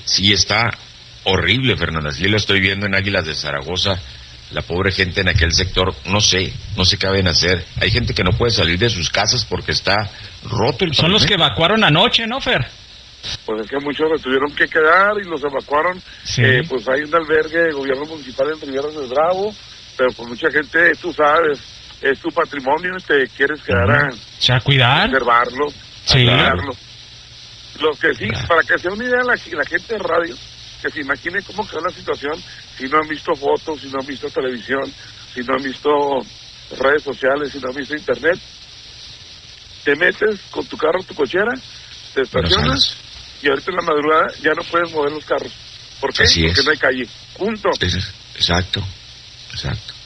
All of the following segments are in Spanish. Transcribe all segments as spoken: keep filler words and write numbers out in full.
Sí, está horrible, Fernanda. Sí lo estoy viendo en Águilas de Zaragoza. La pobre gente en aquel sector, no sé, no sé qué deben hacer. Hay gente que no puede salir de sus casas porque está roto el Son los que evacuaron anoche, ¿no, Fer? Pues es que muchos se tuvieron que quedar y los evacuaron. Sí. Eh, pues hay un albergue de gobierno municipal en Riberas del Bravo, pero pues mucha gente, tú sabes, es tu patrimonio y te quieres quedar a, O sea, cuidar. conservarlo, Sí. a cuidarlo. Lo que sí, para que sea una idea la, la gente de radio, que se imagine cómo quedó la situación si no han visto fotos, si no han visto televisión, si no han visto redes sociales, si no han visto internet. Te metes con tu carro, tu cochera, te estacionas y ahorita en la madrugada ya no puedes mover los carros. ¿Por qué? Así Porque es. no hay calle. Punto. Es- exacto, exacto.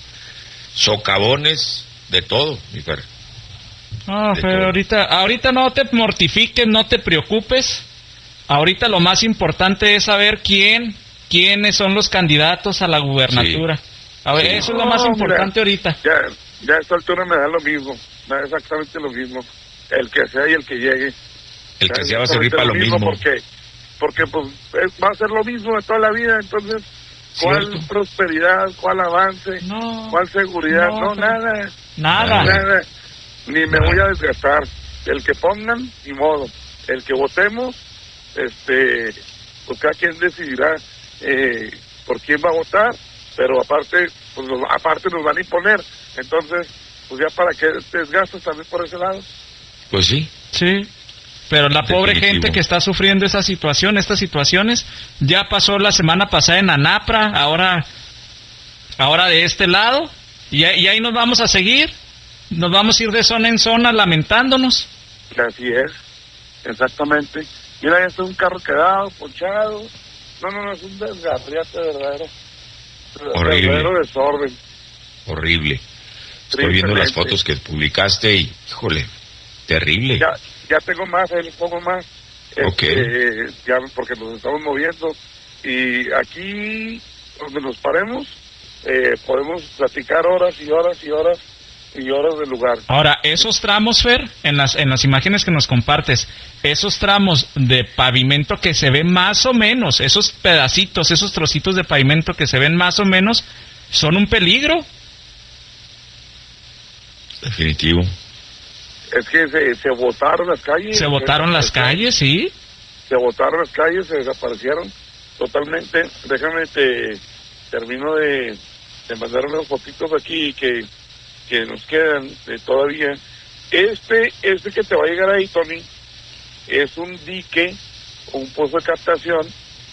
Socavones, de todo, mi Fer. No, De Fer, todo. ahorita, ahorita no te mortifiques, no te preocupes. Ahorita lo más importante es saber quién, quiénes son los candidatos a la gubernatura. A ver, Sí. eso es lo más No, importante mira, ahorita. Ya, ya a esta altura me da lo mismo, me da exactamente lo mismo. El que sea y el que llegue. El que Ya, sea va a servir para lo mismo. Porque, porque pues es- va a ser lo mismo de toda la vida, entonces, ¿cuál Cierto. prosperidad, cuál avance, No, cuál seguridad? no, No, Fer. nada, Nada. nada. Ni me Nada. voy a desgastar. El que pongan, ni modo. El que votemos, este, pues cada quien decidirá eh, por quién va a votar, pero aparte, pues nos, aparte nos van a imponer. Entonces, pues ya para qué te desgastas también por ese lado. Pues sí. Sí. Pero la pobre Definitivo. gente que está sufriendo esa situación, estas situaciones, ya pasó la semana pasada en Anapra, ahora, ahora de este lado, y, y ahí nos vamos a seguir, nos vamos a ir de zona en zona lamentándonos. Así es, exactamente. Mira, ya está un carro quedado, ponchado. No, no, no, es un desgarriate verdadero. Horrible. Verdadero desorden. Horrible. Estoy viendo las Tristemente. fotos que publicaste y, híjole, terrible. Ya, ya tengo más, ahí les pongo más. Ok. Este, ya, porque nos estamos moviendo. Y aquí, donde nos paremos, eh, podemos platicar horas y horas y horas y horas del lugar. Ahora, esos tramos, Fer, en las, en las imágenes que nos compartes, esos tramos de pavimento que se ven más o menos, esos pedacitos, esos trocitos de pavimento que se ven más o menos, son un peligro. Definitivo. Es que se, se botaron las calles. Se botaron las calles, ¿sí? Se botaron las calles, se desaparecieron totalmente. Déjame, te termino de, de mandar unas fotitos aquí que, que nos quedan eh, todavía. Este, este que te va a llegar ahí, Tony, es un dique, un pozo de captación,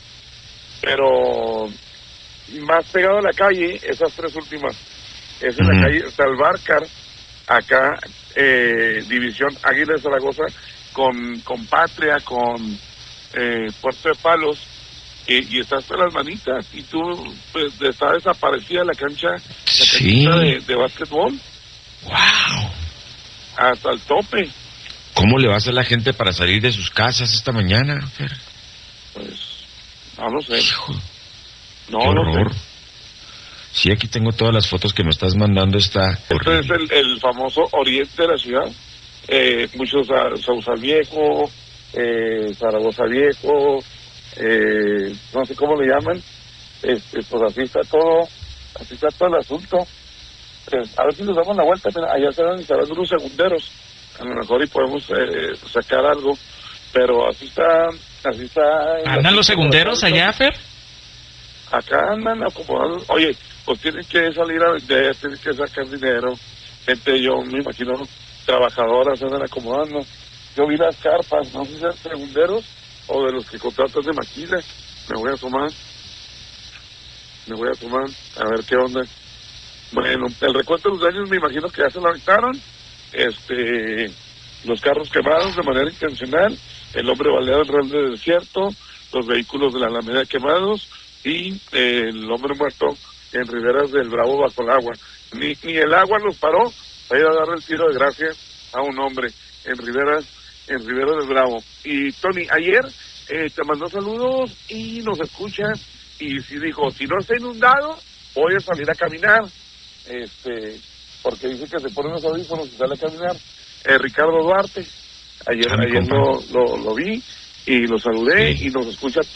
pero más pegado a la calle, esas tres últimas. Es en Ujú. la calle Salvarcar, acá, eh, División Águila de Zaragoza, con, con Patria, con eh, Puerto de Palos, y, y está hasta las manitas, y tú, pues, está desaparecida la cancha, la Sí. cancha de, de básquetbol, ¡Wow! hasta el tope. ¿Cómo le va a hacer la gente para salir de sus casas esta mañana, Fer? Pues, no lo sé, Hijo, no qué lo horror. sé. Sí, aquí tengo todas las fotos que me estás mandando, está Este es horrible. el, el famoso oriente de la ciudad. Eh, muchos a Sausal Viejo, eh, Zaragoza Viejo, eh, no sé cómo le llaman. Este, pues así está todo, así está todo el asunto. Pues, a ver si nos damos la vuelta. Mira, allá se van instalando unos segunderos. A lo mejor y podemos eh, sacar algo. Pero así está, así está. el ¿Andan los asunto. segunderos allá, Fer? Acá andan acomodados. Oye, pues tienen que salir a vender, tienen que sacar dinero. Gente, yo me imagino, trabajadoras andan acomodando. Yo vi las carpas, no sé si sean segunderos o de los que contratan de maquila. Me voy a tomar. Me voy a tomar, a ver qué onda. Bueno, el recuento de los daños me imagino que ya se lo aventaron. Este, los carros quemados de manera intencional, el hombre baleado en Real de Desierto, los vehículos de la Alameda quemados y eh, el hombre muerto en Riberas del Bravo bajo el agua. Ni, ni el agua los paró para ir a darle el tiro de gracia a un hombre en Riberas, en Riberas del Bravo. Y Tony, ayer eh, te mandó saludos y nos escucha y si dijo, si no está inundado, voy a salir a caminar, este, porque dice que se pone los audífonos y sale a caminar. Eh, Ricardo Duarte, ayer, Ah, mi ayer compa. lo, lo, lo vi y lo saludé Sí. y nos escucha